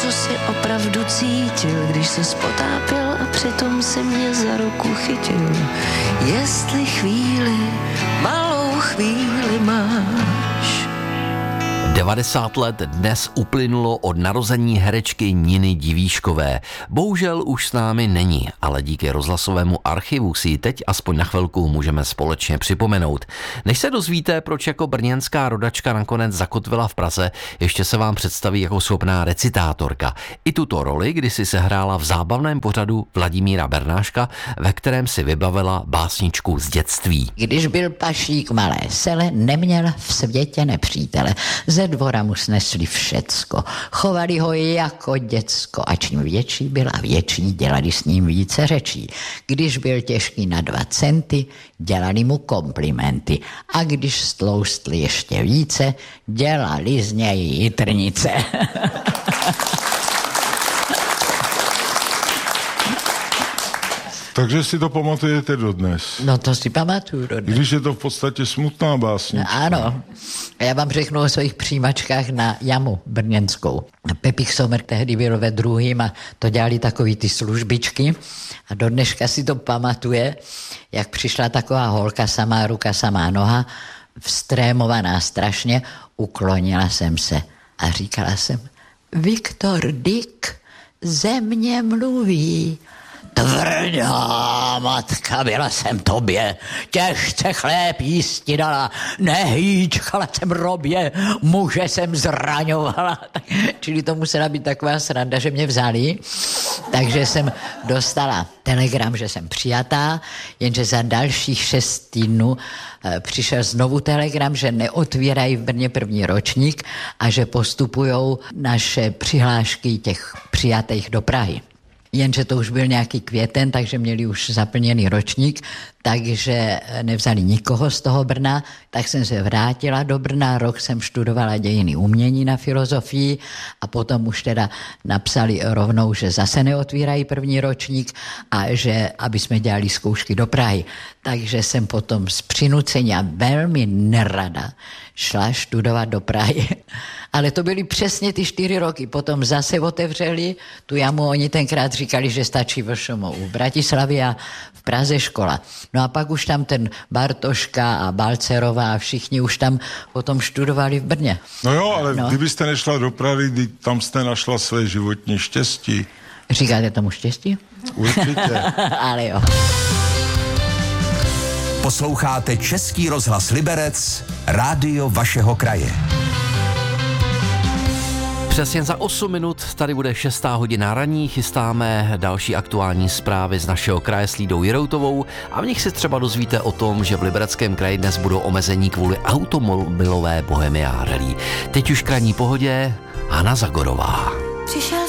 co si opravdu cítil, když se spotápěl a přitom si mě za ruku chytil. Jestli chvíli, malou chvíli máš. 90 let dnes uplynulo od narození herečky Niny Divíškové. Bohužel už s námi není, ale díky rozhlasovému archivu si ji teď aspoň na chvilku můžeme společně připomenout. Než se dozvíte, proč jako brněnská rodačka nakonec zakotvila v Praze, ještě se vám představí jako schopná recitátorka. I tuto roli kdysi sehrála v zábavném pořadu Vladimíra Bernáška, ve kterém si vybavila básničku z dětství. Když byl Pašík malé sele, neměl v světě nepřítele. Ze dvora mu snesli všecko, chovali ho jako děcko a čím větší byl a větší, dělali s ním více řečí. Když byl těžký na 2 centy, dělali mu komplimenty a když stloustl ještě více, dělali z něj jitrnice. Takže si to pamatujete dodnes. No to si pamatuju dodnes. Když je to v podstatě smutná básnička. Ano. A já vám řeknu o svých přijímačkách na jamu brněnskou. Pepich Sommer tehdy byl ve 2. a to dělali takový ty službičky. A do dneška si to pamatuje, jak přišla taková holka, samá ruka, samá noha, vstrémovaná strašně, uklonila jsem se a říkala jsem: Viktor Dyk ze mě mluví. Tvrdá matka byla jsem tobě, těžce chléb jísti dala, nehýčkala jsem robě, muže jsem zraňovala. Čili to musela být taková sranda, že mě vzali, takže jsem dostala telegram, že jsem přijatá, jenže za dalších 6 týdnů přišel znovu telegram, že neotvírají v Brně 1. ročník a že postupujou naše přihlášky těch přijatých do Prahy. Jenže to už byl nějaký květen, takže měli už zaplněný ročník, takže nevzali nikoho z toho Brna, tak jsem se vrátila do Brna, rok jsem študovala dějiny umění na filozofii a potom už teda napsali rovnou, že zase neotvírají 1. ročník a že aby jsme dělali zkoušky do Prahy. Takže jsem potom z přinucení a velmi nerada šla studovat do Prahy. Ale to byly přesně ty 4 roky. Potom zase otevřeli tu jamu, oni tenkrát říkali, že stačí v Bratislavě a v Praze škola. No a pak už tam ten Bartoška a Balcerová a všichni už tam potom študovali v Brně. No jo, ale kdybyste nešla do Prahy, tam jste našla své životní štěstí. Říkáte tomu štěstí? Určitě. Ale jo. Posloucháte Český rozhlas Liberec, rádio vašeho kraje. Přesně za 8 minut tady bude 6. hodina raní, chystáme další aktuální zprávy z našeho kraje s Lídou Jiroutovou a v nich si třeba dozvíte o tom, že v Libereckém kraji dnes budou omezení kvůli automobilové bohemiády. Teď už k ranní pohodě Hana Zagorová. Přišel